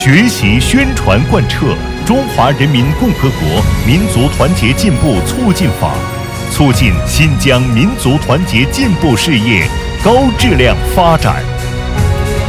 学习宣传贯彻《中华人民共和国民族团结进步促进法》，促进新疆民族团结进步事业高质量发展。